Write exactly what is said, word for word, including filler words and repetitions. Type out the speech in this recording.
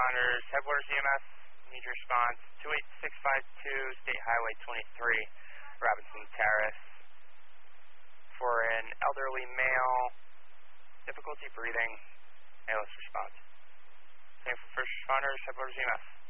responders, Headwaters E M S, need your response, two eight six five two, State Highway twenty-three, Robinson Terrace, for an elderly male, difficulty breathing, A L S response. Same for first responders, Headwaters E M S.